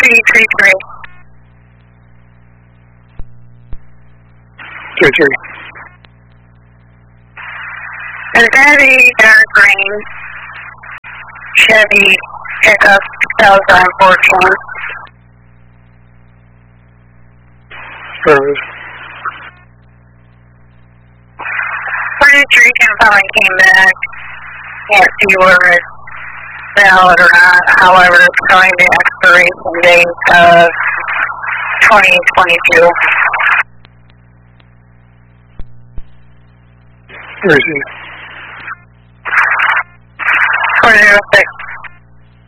333. 33. Is that a dark green Chevy pickup 2014? Affirmative. 33 component came back. Can't see whether it's valid or not. However, it's showing the expiration date of 2022. Where is he? 406.